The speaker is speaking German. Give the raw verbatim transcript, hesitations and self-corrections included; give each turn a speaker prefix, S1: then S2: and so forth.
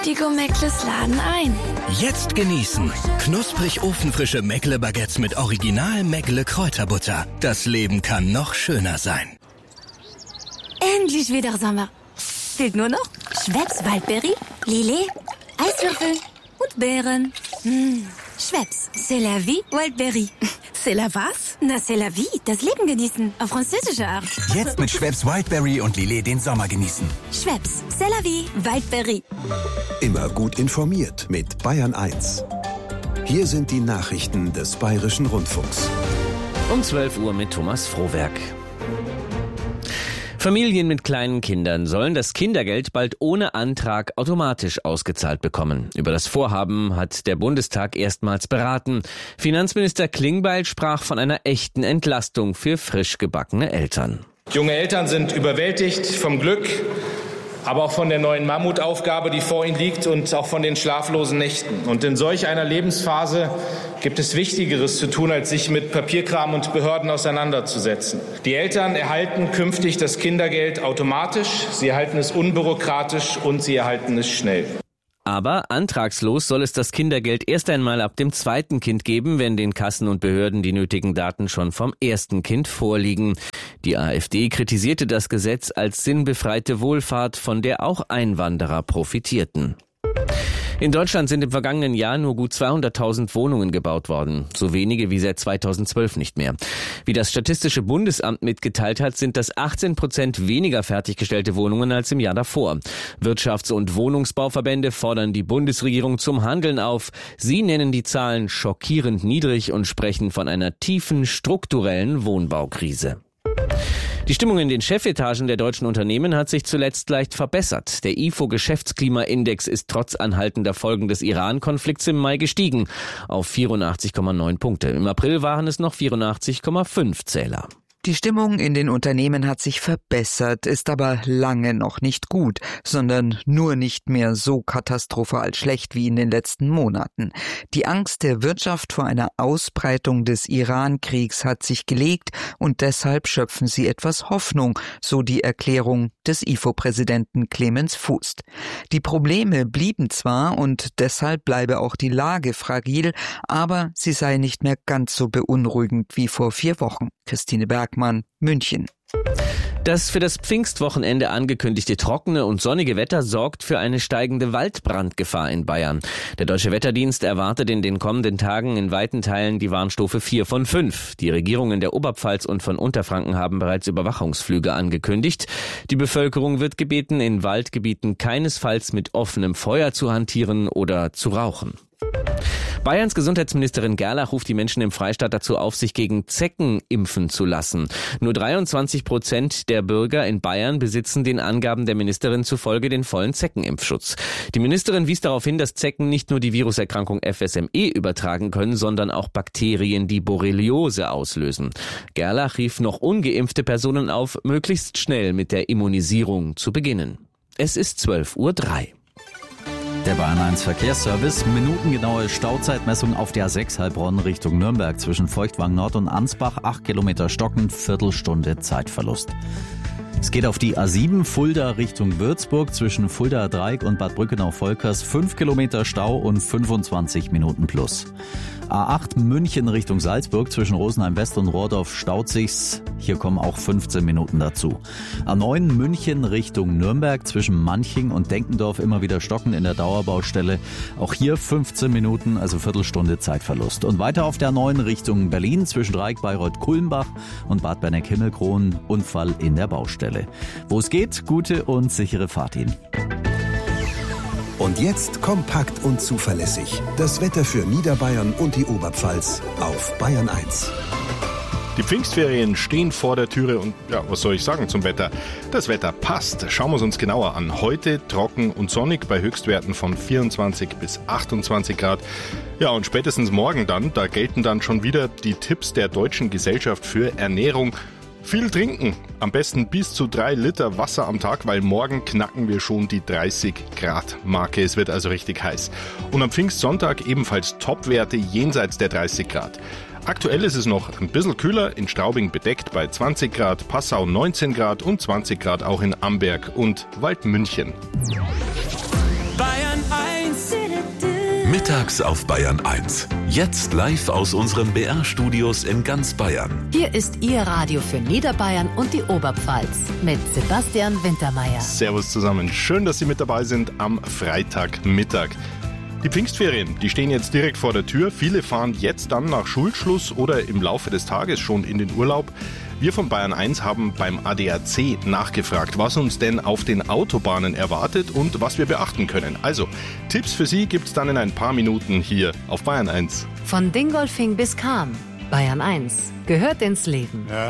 S1: Die Go-Meckles laden ein.
S2: Jetzt genießen. Knusprig ofenfrische Meckle-Baguettes mit original Meckle-Kräuterbutter. Das Leben kann noch schöner sein.
S1: Endlich wieder Sommer. Fehlt nur noch Schweppes Waldbeere, Lillet, Eiswürfel und Beeren. Mmh. Schweppes, c'est la vie, Wildberry.
S3: C'est la was?
S1: Na, c'est la vie, das Leben genießen, auf französische Art.
S4: Jetzt mit Schweppes Wildberry und Lillet den Sommer genießen.
S1: Schweppes, c'est la vie, Wildberry.
S5: Immer gut informiert mit Bayern eins. Hier sind die Nachrichten des Bayerischen Rundfunks.
S6: Um zwölf Uhr mit Thomas Frohwerk. Familien mit kleinen Kindern sollen das Kindergeld bald ohne Antrag automatisch ausgezahlt bekommen. Über das Vorhaben hat der Bundestag erstmals beraten. Finanzminister Klingbeil sprach von einer echten Entlastung für frisch gebackene Eltern.
S7: Junge Eltern sind überwältigt vom Glück, aber auch von der neuen Mammutaufgabe, die vor ihnen liegt, und auch von den schlaflosen Nächten. Und in solch einer Lebensphase gibt es Wichtigeres zu tun, als sich mit Papierkram und Behörden auseinanderzusetzen. Die Eltern erhalten künftig das Kindergeld automatisch, sie erhalten es unbürokratisch und sie erhalten es schnell.
S6: Aber antragslos soll es das Kindergeld erst einmal ab dem zweiten Kind geben, wenn den Kassen und Behörden die nötigen Daten schon vom ersten Kind vorliegen. Die AfD kritisierte das Gesetz als sinnbefreite Wohlfahrt, von der auch Einwanderer profitierten. In Deutschland sind im vergangenen Jahr nur gut zweihunderttausend Wohnungen gebaut worden. So wenige wie seit zweitausendzwölf nicht mehr. Wie das Statistische Bundesamt mitgeteilt hat, sind das achtzehn Prozent weniger fertiggestellte Wohnungen als im Jahr davor. Wirtschafts- und Wohnungsbauverbände fordern die Bundesregierung zum Handeln auf. Sie nennen die Zahlen schockierend niedrig und sprechen von einer tiefen strukturellen Wohnbaukrise. Die Stimmung in den Chefetagen der deutschen Unternehmen hat sich zuletzt leicht verbessert. Der I F O-Geschäftsklimaindex ist trotz anhaltender Folgen des Iran-Konflikts im Mai gestiegen auf vierundachtzig Komma neun Punkte. Im April waren es noch vierundachtzig Komma fünf Zähler.
S8: Die Stimmung in den Unternehmen hat sich verbessert, ist aber lange noch nicht gut, sondern nur nicht mehr so katastrophal schlecht wie in den letzten Monaten. Die Angst der Wirtschaft vor einer Ausbreitung des Iran-Kriegs hat sich gelegt und deshalb schöpfen sie etwas Hoffnung, so die Erklärung des I F O-Präsidenten Clemens Fuß. Die Probleme blieben zwar und deshalb bleibe auch die Lage fragil, aber sie sei nicht mehr ganz so beunruhigend wie vor vier Wochen. Christine Bergmann, München.
S6: Das für das Pfingstwochenende angekündigte trockene und sonnige Wetter sorgt für eine steigende Waldbrandgefahr in Bayern. Der Deutsche Wetterdienst erwartet in den kommenden Tagen in weiten Teilen die Warnstufe vier von fünf. Die Regierungen der Oberpfalz und von Unterfranken haben bereits Überwachungsflüge angekündigt. Die Bevölkerung wird gebeten, in Waldgebieten keinesfalls mit offenem Feuer zu hantieren oder zu rauchen. Bayerns Gesundheitsministerin Gerlach ruft die Menschen im Freistaat dazu auf, sich gegen Zecken impfen zu lassen. Nur dreiundzwanzig Prozent der Bürger in Bayern besitzen den Angaben der Ministerin zufolge den vollen Zeckenimpfschutz. Die Ministerin wies darauf hin, dass Zecken nicht nur die Viruserkrankung F S M E übertragen können, sondern auch Bakterien, die Borreliose auslösen. Gerlach rief noch ungeimpfte Personen auf, möglichst schnell mit der Immunisierung zu beginnen. Es ist zwölf Uhr drei.
S9: Der Bayern eins Verkehrsservice. Minutengenaue Stauzeitmessung auf der A sechs Heilbronn Richtung Nürnberg zwischen Feuchtwang Nord und Ansbach. acht Kilometer stockend, Viertelstunde Zeitverlust. Es geht auf die A sieben Fulda Richtung Würzburg zwischen Fuldaer Dreieck und Bad Brückenau-Volkers. fünf Kilometer Stau und fünfundzwanzig Minuten plus. A acht München Richtung Salzburg zwischen Rosenheim West und Rohrdorf staut sich's. Hier kommen auch fünfzehn Minuten dazu. A neun München Richtung Nürnberg zwischen Manching und Denkendorf immer wieder stockend in der Dauerbaustelle. Auch hier fünfzehn Minuten, also Viertelstunde Zeitverlust. Und weiter auf der A neun Richtung Berlin zwischen Dreieck, Bayreuth, Kulmbach und Bad Berneck-Himmelkron. Unfall in der Baustelle. Wo es geht, gute und sichere Fahrt Ihnen.
S5: Und jetzt kompakt und zuverlässig. Das Wetter für Niederbayern und die Oberpfalz auf Bayern eins.
S10: Die Pfingstferien stehen vor der Türe und ja, was soll ich sagen zum Wetter? Das Wetter passt. Schauen wir es uns genauer an. Heute trocken und sonnig bei Höchstwerten von vierundzwanzig bis achtundzwanzig Grad. Ja, und spätestens morgen dann, da gelten dann schon wieder die Tipps der Deutschen Gesellschaft für Ernährung. Viel trinken, am besten bis zu drei Liter Wasser am Tag, weil morgen knacken wir schon die dreißig Grad Marke. Es wird also richtig heiß. Und am Pfingstsonntag ebenfalls Topwerte jenseits der dreißig Grad. Aktuell ist es noch ein bisschen kühler, in Straubing bedeckt bei zwanzig Grad, Passau neunzehn Grad und zwanzig Grad auch in Amberg und Waldmünchen.
S11: Bayern
S3: Mittags auf Bayern eins. Jetzt live aus unseren B R-Studios in ganz Bayern.
S11: Hier ist Ihr Radio für Niederbayern und die Oberpfalz mit Sebastian Wintermeyer.
S10: Servus zusammen. Schön, dass Sie mit dabei sind am Freitagmittag. Die Pfingstferien, die stehen jetzt direkt vor der Tür. Viele fahren jetzt dann nach Schulschluss oder im Laufe des Tages schon in den Urlaub. Wir von Bayern eins haben beim A D A C nachgefragt, was uns denn auf den Autobahnen erwartet und was wir beachten können. Also, Tipps für Sie gibt's dann in ein paar Minuten hier auf Bayern eins.
S11: Von Dingolfing bis Cham. Bayern eins gehört ins Leben.
S12: Ja.